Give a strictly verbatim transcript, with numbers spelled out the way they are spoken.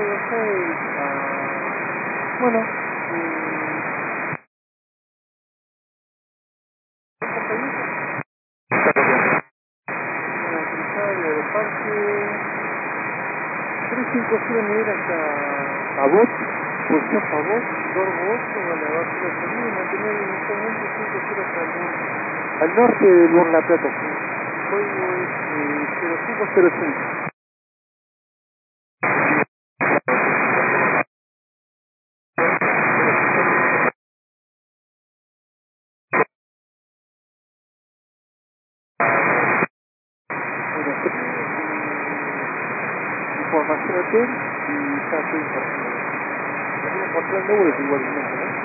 seis a... Bueno, eh, una cruzada de parque trescientos cincuenta me ir hasta Pavot, posición Pavot, Dormo ocho, vale, abajo la salida y mantener inicialmente cinco cero hasta el norte. Al norte del Bon La Plata, sí. Código es eh, cero cinco cero cinco. Bueno, eh, información hotel y ya estoy informando. También encontrar el número igualmente, ¿no?